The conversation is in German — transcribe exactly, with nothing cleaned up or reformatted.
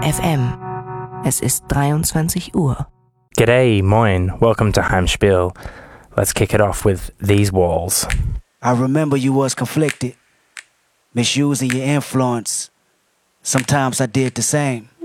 F M. Es ist dreiundzwanzig Uhr. G'day, moin, welcome to Heimspiel. Let's kick it off with These Walls. I remember you was conflicted, misusing your influence. Sometimes I did the same.